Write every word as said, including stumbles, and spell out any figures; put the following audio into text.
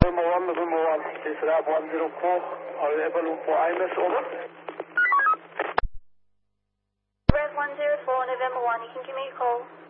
November one, November one. Is Lab one zero four, available for I M S, over. Red one zero four, November one, you can give me a call.